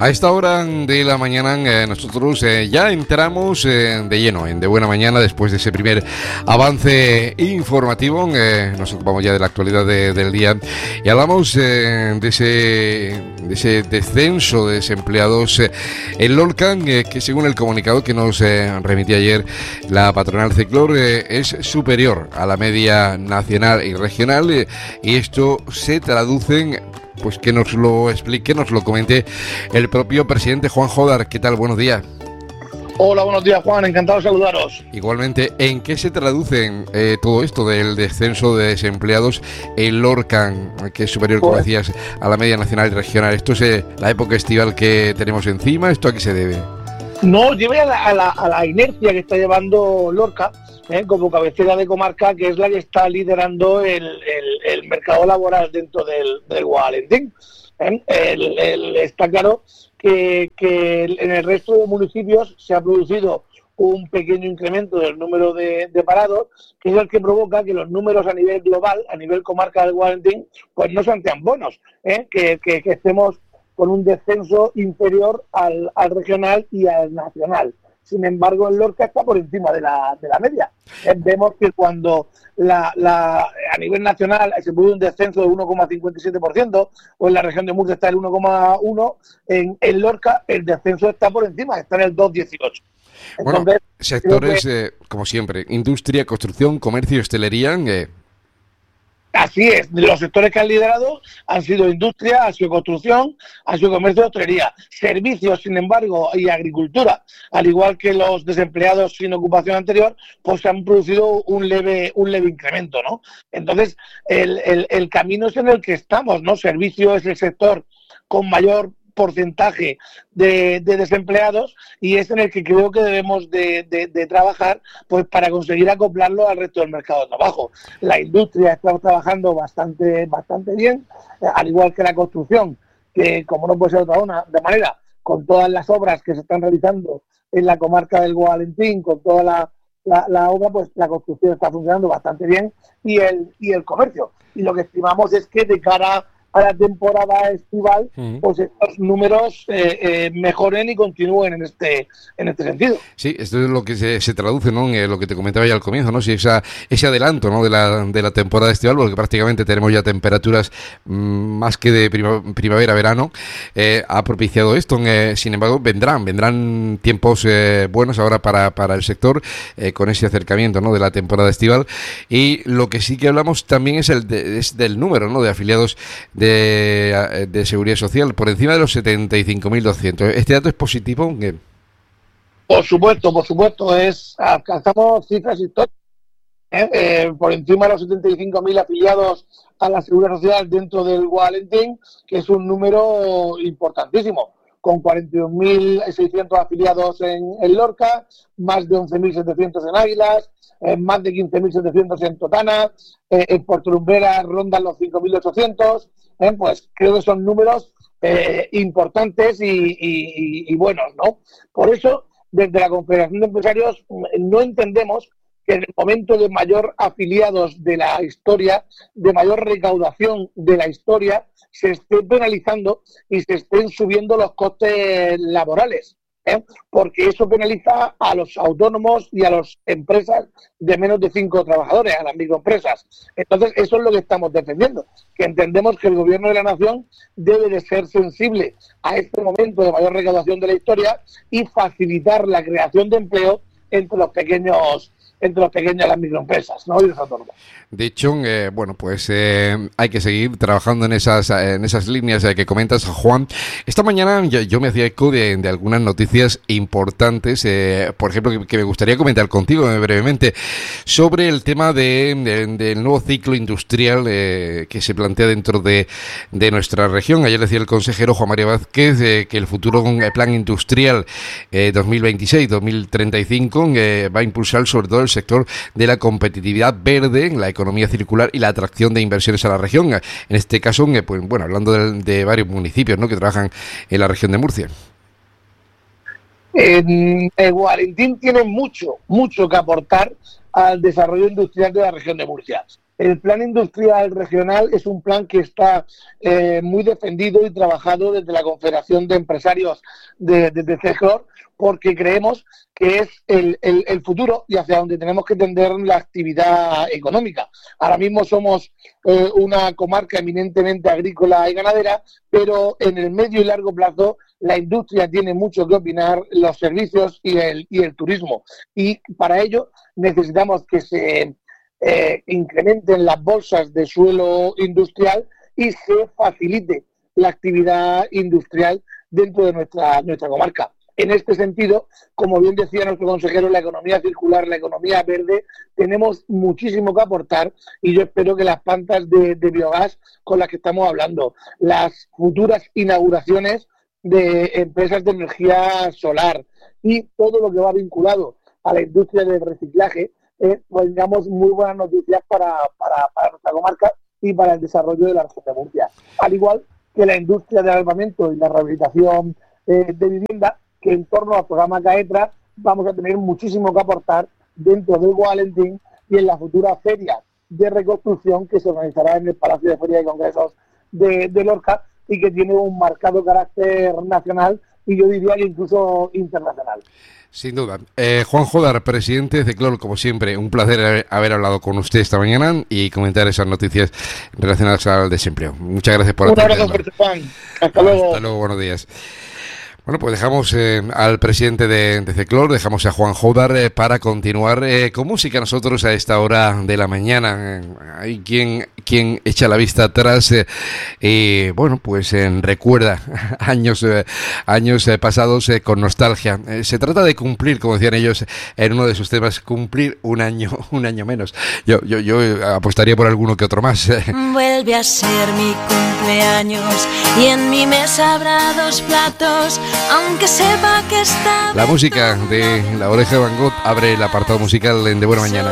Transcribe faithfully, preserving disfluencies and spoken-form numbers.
A esta hora de la mañana eh, nosotros eh, ya entramos eh, de lleno en De Buena Mañana después de ese primer avance informativo. Eh, nos ocupamos ya de la actualidad de, del día y hablamos eh, de, ese, de ese descenso de desempleados eh, en Lorca, eh, que según el comunicado que nos eh, remitía ayer la patronal Ceclor eh, es superior a la media nacional y regional, eh, y esto se traduce en, pues que nos lo explique, nos lo comente el propio presidente Juan Jodar. ¿Qué tal? Buenos días. Hola, buenos días, Juan. Encantado de saludaros. Igualmente, ¿en qué se traduce eh, todo esto del descenso de desempleados en Lorca, que es superior, como decías, a la media nacional y regional? ¿Esto es eh, la época estival que tenemos encima? ¿Esto a qué se debe? No, lleve a la, a la, a la inercia que está llevando Lorca eh, como cabecera de comarca, que es la que está liderando el, el, el mercado laboral dentro del, del Guadalentín. ¿eh? El, el, está claro que, que en el resto de municipios se ha producido un pequeño incremento del número de, de parados, que es el que provoca que los números a nivel global, a nivel comarca del Guadalentín, pues no sean tan buenos, ¿eh? que, que, que estemos con un descenso inferior al, al regional y al nacional. Sin embargo, en Lorca está por encima de la, de la media. Eh, vemos que cuando la, la, a nivel nacional se produce un descenso de uno coma cincuenta y siete por ciento, o en la región de Murcia está el uno coma uno por ciento, en, en Lorca el descenso está por encima, está en el dos coma dieciocho. Bueno, sectores, que, eh, como siempre, industria, construcción, comercio, hostelería... Eh. Así es, los sectores que han liderado han sido industria, ha sido construcción, ha sido comercio y hostelería. Servicios, sin embargo, y agricultura, al igual que los desempleados sin ocupación anterior, pues se han producido un leve un leve incremento, ¿no? Entonces, el, el, el camino es en el que estamos, ¿no? Servicio es el sector con mayor porcentaje de, de desempleados y es en el que creo que debemos de, de, de trabajar, pues para conseguir acoplarlo al resto del mercado de trabajo. La industria está trabajando bastante bastante bien, al igual que la construcción, que como no puede ser de otra una, de manera, con todas las obras que se están realizando en la comarca del Guadalentín, con toda la, la, la obra, pues la construcción está funcionando bastante bien y el, y el comercio. Y lo que estimamos es que de cara a la temporada estival, uh-huh. pues estos números eh, eh, mejoren y continúen en este en este sentido. Sí, esto es lo que se, se traduce, ¿no? En lo que te comentaba ya al comienzo, ¿no? Si esa, ese adelanto, ¿no? de la de la temporada estival, porque prácticamente tenemos ya temperaturas mmm, más que de prima, primavera-verano, eh, ha propiciado esto. Eh, sin embargo, vendrán, vendrán tiempos eh, buenos ahora para, para el sector, eh, con ese acercamiento, ¿no? de la temporada estival. Y lo que sí que hablamos también es el de, es del número, ¿no? de afiliados De, de Seguridad Social, por encima de los setenta y cinco mil doscientos. ¿Este dato es positivo? ¿Qué? Por supuesto, por supuesto, es alcanzamos cifras históricas, ¿eh? Eh, por encima de los setenta y cinco mil afiliados a la Seguridad Social dentro del Guadalentín, que es un número importantísimo, con cuarenta y un mil seiscientos afiliados en, en Lorca, más de once mil setecientos en Águilas, eh, más de quince mil setecientos en Totana, eh, en Puerto Lumbreras rondan los cinco mil ochocientos, eh, pues creo que son números eh, importantes y, y, y buenos, ¿no? Por eso, desde la Confederación de Empresarios no entendemos que en el momento de mayor afiliados de la historia, de mayor recaudación de la historia, se esté penalizando y se estén subiendo los costes laborales, ¿eh? porque eso penaliza a los autónomos y a las empresas de menos de cinco trabajadores, a las microempresas. Entonces, eso es lo que estamos defendiendo, que entendemos que el Gobierno de la Nación debe de ser sensible a este momento de mayor recaudación de la historia y facilitar la creación de empleo entre los pequeños entre los pequeños y las microempresas, ¿no? Y los autónomos. De hecho, eh, bueno, pues eh, hay que seguir trabajando en esas en esas líneas eh, que comentas, Juan. Esta mañana yo, yo me hacía eco de, de algunas noticias importantes, eh, por ejemplo, que, que me gustaría comentar contigo eh, brevemente, sobre el tema de, de, del nuevo ciclo industrial eh, que se plantea dentro de, de nuestra región. Ayer decía el consejero Juan María Vázquez eh, que el futuro plan industrial eh, dos mil veintiséis dos mil treinta y cinco eh, va a impulsar sobre todo el sector de la competitividad verde, la economía circular y la atracción de inversiones a la región. En este caso, pues bueno, hablando de, de varios municipios, ¿no?, que trabajan en la región de Murcia. En el Guadalentín tiene mucho, mucho que aportar al desarrollo industrial de la región de Murcia. El plan industrial regional es un plan que está eh, muy defendido y trabajado desde la Confederación de Empresarios de, de, de Ceclor, porque creemos que es el, el, el futuro y hacia donde tenemos que tender la actividad económica. Ahora mismo somos eh, una comarca eminentemente agrícola y ganadera, pero en el medio y largo plazo la industria tiene mucho que opinar, los servicios y el, y el turismo. Y para ello necesitamos que se eh, incrementen las bolsas de suelo industrial y se facilite la actividad industrial dentro de nuestra, nuestra comarca. En este sentido, como bien decía nuestro consejero, la economía circular, la economía verde, tenemos muchísimo que aportar y yo espero que las plantas de, de biogás con las que estamos hablando, las futuras inauguraciones de empresas de energía solar y todo lo que va vinculado a la industria del reciclaje, eh, pues tengamos muy buenas noticias para, para, para nuestra comarca y para el desarrollo de la región de Murcia. Al igual que la industria del armamento y la rehabilitación eh, de vivienda, que en torno al programa CAETRA vamos a tener muchísimo que aportar dentro del Valentín y en la futura feria de reconstrucción que se organizará en el Palacio de Feria y Congresos de, de Lorca y que tiene un marcado carácter nacional y yo diría que incluso internacional. Sin duda. Eh, Juan Jodar, presidente de Ceclor, como siempre, un placer haber hablado con usted esta mañana y comentar esas noticias relacionadas al desempleo. Muchas gracias por atendernos. Un abrazo, Juan. Hasta luego. Hasta luego, buenos días. Bueno, pues dejamos eh, al presidente de, de Ceclor, dejamos a Juan Jodar eh, para continuar eh, con música nosotros a esta hora de la mañana. Eh, hay quien, quien echa la vista atrás eh, y, bueno, pues eh, recuerda años, eh, años eh, pasados eh, con nostalgia. Eh, se trata de cumplir, como decían ellos en uno de sus temas, cumplir un año, un año menos. Yo, yo, yo apostaría por alguno que otro más. Vuelve a ser mi cumpleaños y en mi mesa habrá dos platos. Aunque sepa que está la música de La Oreja de Van Gogh abre el apartado musical en De Buena Mañana.